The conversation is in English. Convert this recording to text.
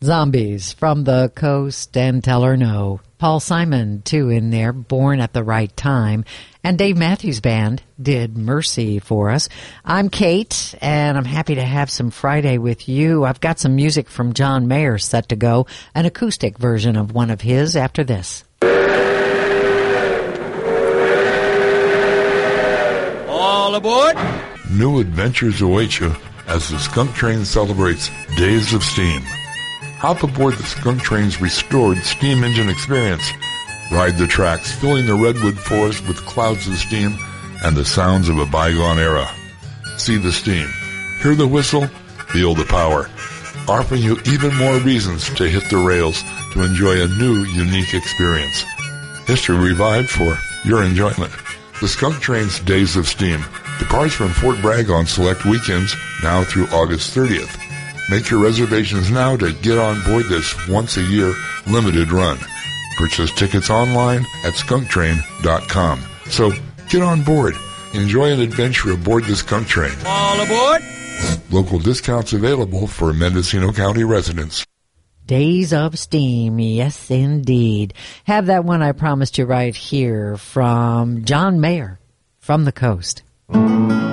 Zombies from the Coast and Tell Her No. Paul Simon, too, in there, Born at the Right Time. And Dave Matthews Band did Mercy for us. I'm Kate, and I'm happy to have some Friday with you. I've got some music from John Mayer set to go, an acoustic version of one of his after this. All aboard! New adventures await you as the Skunk Train celebrates Days of Steam. Hop aboard the Skunk Train's restored steam engine experience. Ride the tracks, filling the redwood forest with clouds of steam and the sounds of a bygone era. See the steam, hear the whistle, feel the power, offering you even more reasons to hit the rails to enjoy a new, unique experience. History revived for your enjoyment. The Skunk Train's Days of Steam departs from Fort Bragg on select weekends now through August 30th. Make your reservations now to get on board this once-a-year limited run. Purchase tickets online at skunktrain.com. So get on board. Enjoy an adventure aboard the Skunk Train. All aboard! Local discounts available for Mendocino County residents. Days of Steam, yes indeed. Have that one I promised you right here from John Mayer from the Coast.